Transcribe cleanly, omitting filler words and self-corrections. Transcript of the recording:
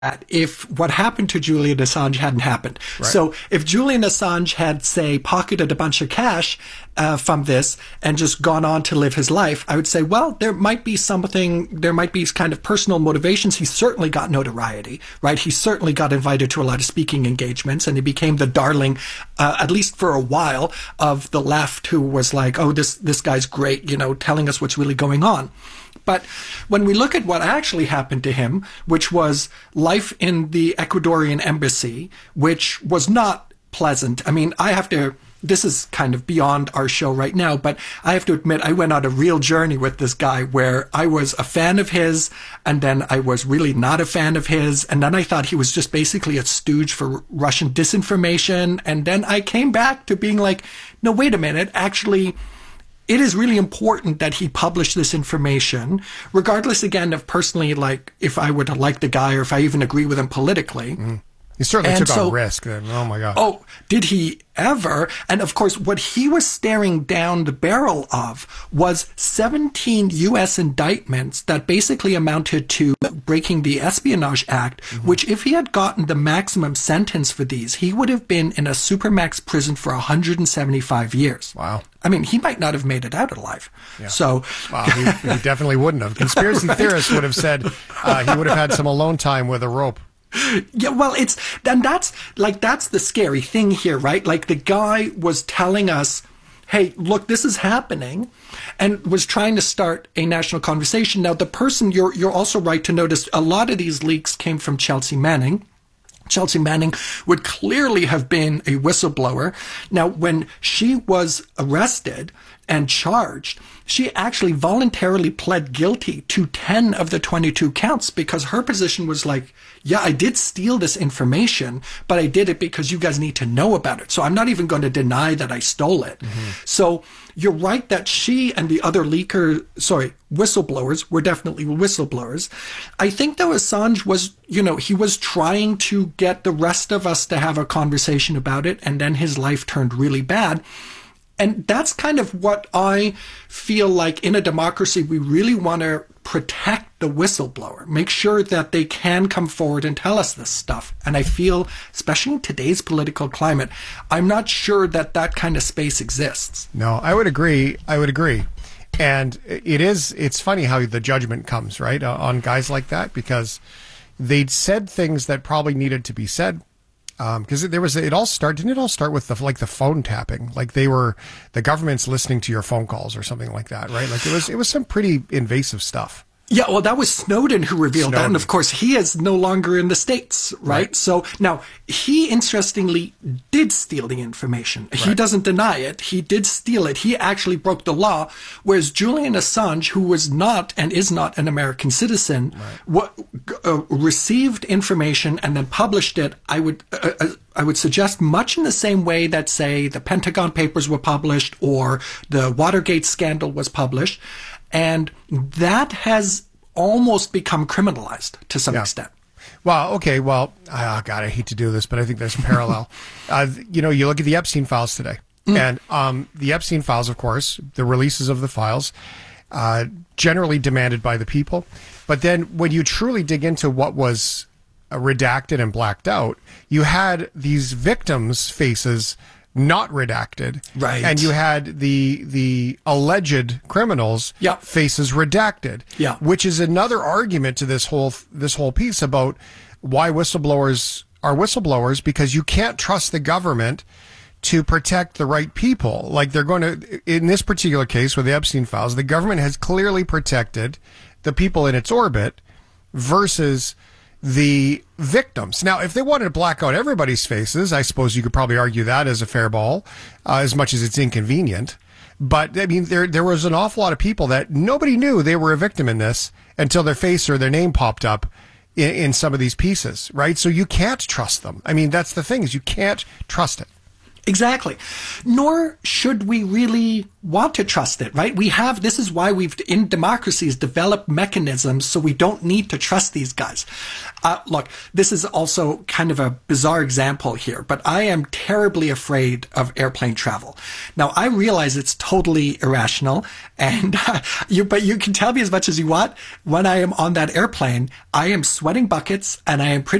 if what happened to Julian Assange hadn't happened. Right. So if Julian Assange had, say, pocketed a bunch of cash from this and just gone on to live his life, I would say, well, there might be kind of personal motivations. He certainly got notoriety, right? He certainly got invited to a lot of speaking engagements, and he became the darling, at least for a while, of the left, who was like, oh, this guy's great, telling us what's really going on. But when we look at what actually happened to him, which was life in the Ecuadorian embassy, which was not pleasant. I mean, this is kind of beyond our show right now, but I have to admit, I went on a real journey with this guy where I was a fan of his, and then I was really not a fan of his, and then I thought he was just basically a stooge for Russian disinformation, and then I came back to being like, no, wait a minute, actually, it is really important that he publish this information, regardless, again, of personally, like, if I would have liked the guy or if I even agree with him politically. Mm-hmm. He certainly took on risk then. Oh, my God. Oh, did he ever? And, of course, what he was staring down the barrel of was 17 U.S. indictments that basically amounted to breaking the Espionage Act, which, if he had gotten the maximum sentence for these, he would have been in a supermax prison for 175 years. Wow. I mean, he might not have made it out alive. Yeah. So, wow, he definitely wouldn't have. Conspiracy theorists would have said he would have had some alone time with a rope. Yeah, well, that's the scary thing here, right? Like, the guy was telling us, hey, look, this is happening, and was trying to start a national conversation. Now, the person, you're also right to notice, a lot of these leaks came from Chelsea Manning. Chelsea Manning would clearly have been a whistleblower. Now, when she was arrested and charged, she actually voluntarily pled guilty to 10 of the 22 counts, because her position was like, yeah, I did steal this information, but I did it because you guys need to know about it. So I'm not even going to deny that I stole it. Mm-hmm. So you're right that she and the other whistleblowers were definitely whistleblowers. I think, though, Assange was, he was trying to get the rest of us to have a conversation about it, and then his life turned really bad. And that's kind of what I feel like in a democracy, we really want to protect the whistleblower, make sure that they can come forward and tell us this stuff. And I feel, especially in today's political climate, I'm not sure that kind of space exists. No, I would agree. And it's funny how the judgment comes, right, on guys like that, because they'd said things that probably needed to be said. Because didn't it all start with the phone tapping? Like the government's listening to your phone calls or something like that, right? Like it was some pretty invasive stuff. Yeah, well, that was Snowden who revealed that. And of course, he is no longer in the States, right? So now, he interestingly did steal the information. Right. He doesn't deny it. He did steal it. He actually broke the law. Whereas Julian Assange, who was not and is not an American citizen, received information and then published it, I would suggest, much in the same way that, say, the Pentagon Papers were published or the Watergate scandal was published. And that has almost become criminalized to some extent. Well, okay. Well, God, I hate to do this, but I think there's a parallel. You look at the Epstein files today. And the Epstein files, of course, the releases of the files, generally demanded by the people. But then when you truly dig into what was redacted and blacked out, you had these victims' faces not redacted, right? And you had the alleged criminals' faces redacted, which is another argument to this whole piece about why whistleblowers are whistleblowers, because you can't trust the government to protect the right people. Like they're going to, in this particular case with the Epstein files, the government has clearly protected the people in its orbit versus the victims. Now, if they wanted to black out everybody's faces, I suppose you could probably argue that as a fair ball, as much as it's inconvenient. But, I mean, there was an awful lot of people that nobody knew they were a victim in this until their face or their name popped up in some of these pieces, right? So you can't trust them. I mean, that's the thing, is you can't trust it. Exactly. Nor should we really want to trust it, right? This is why we've, in democracies, developed mechanisms so we don't need to trust these guys. Look, this is also kind of a bizarre example here, but I am terribly afraid of airplane travel. Now, I realize it's totally irrational, and but you can tell me as much as you want. When I am on that airplane, I am sweating buckets, and I am pretty